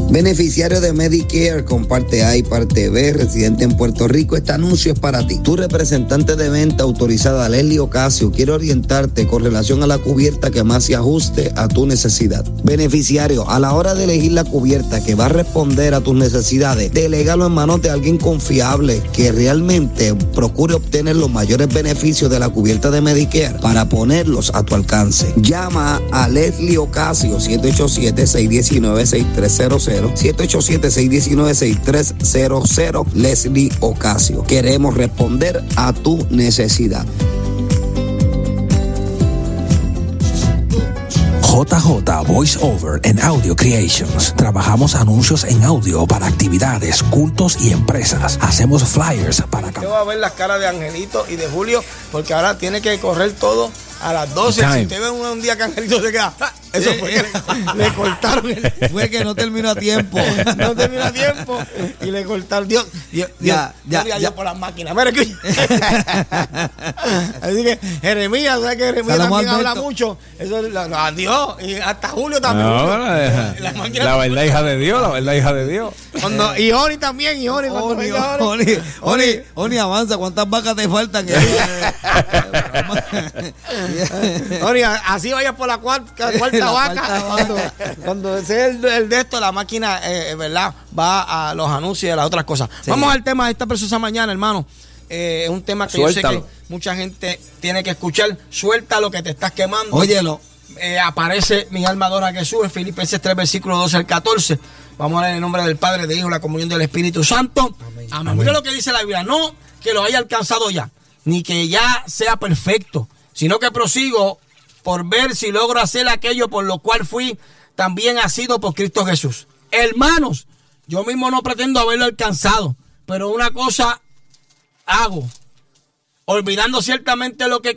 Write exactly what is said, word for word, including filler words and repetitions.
Beneficiario de Medicare con parte A y parte B, residente en Puerto Rico, este anuncio es para ti. Tu representante de venta autorizada, Leslie Ocasio, quiere orientarte con relación a la cubierta que más se ajuste a tu necesidad. Beneficiario, a la hora de elegir la cubierta que va a responder a tus necesidades, delégalo en manos de alguien confiable que realmente procure obtener los mayores beneficios de la cubierta de Medicare para ponerlos a tu alcance. Llama a Leslie Ocasio, siete ocho siete, seis uno nueve, seis tres cero cero, siete ocho siete, seis uno nueve, seis tres cero cero. Leslie Ocasio. Queremos responder a tu necesidad. J J Voice Over and Audio Creations. Trabajamos anuncios en audio para actividades, cultos y empresas. Hacemos flyers para... Yo voy a ver las caras de Angelito y de Julio, porque ahora tiene que correr todo a las doce. Si usted ve un, un día que Angelito se queda, eso fue que le, le cortaron. El, fue que no terminó a tiempo. No terminó a tiempo y le cortaron. Dios, Dios, ya, Dios, ya, ya, ya por las máquinas. Mira que... Así que Jeremías, ¿sabes que Jeremías Salomón también Alberto. habla mucho? Eso, no, adiós. Y hasta Julio también. No, Julio. la, La, la, la verdad hija de Dios, la verdad hija de Dios. Cuando, y Oni también, y Oni. Cuando Oni, venga Oni, Oni, Oni, Oni, avanza. ¿Cuántas vacas te faltan? Oni, así vayas por la cuarta, cuarta La vaca. cuarta Cuando, cuando sea el, el de esto, la máquina, eh, ¿verdad? Va a los anuncios y a las otras cosas. Sí. Vamos al tema de esta preciosa mañana, hermano. Eh, es un tema que Suéltalo. yo sé que mucha gente tiene que escuchar. Suelta lo que te estás quemando. Óyelo. Eh, aparece mi alma adora a Jesús en Filipenses tres, versículo doce al catorce. Vamos a leer en el nombre del Padre, del Hijo y la comunión del Espíritu Santo. Amén. Amén. Mira lo que dice la Biblia. No que lo haya alcanzado ya, ni que ya sea perfecto, sino que prosigo por ver si logro hacer aquello por lo cual fui también asido por Cristo Jesús. Hermanos, yo mismo no pretendo haberlo alcanzado, pero una cosa hago, olvidando ciertamente lo que